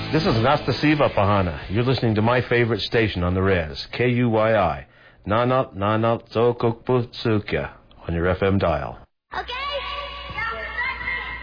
This is Nastasiva Pahana. You're listening to my favorite station on the res, KUYI, Nanat Nanat Zokokputsukya, on your FM dial.